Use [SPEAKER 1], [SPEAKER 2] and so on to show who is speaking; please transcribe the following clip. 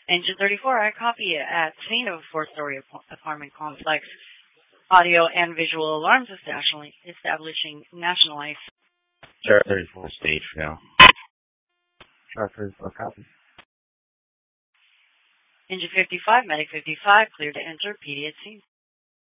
[SPEAKER 1] Engine 34, I copy at scene of a four-story apartment complex. Audio and visual alarms establishing national ice.
[SPEAKER 2] Chart 34 stage now.
[SPEAKER 3] Chart 34 copy.
[SPEAKER 1] Engine 55, Medic 55, clear to enter, PD at scene.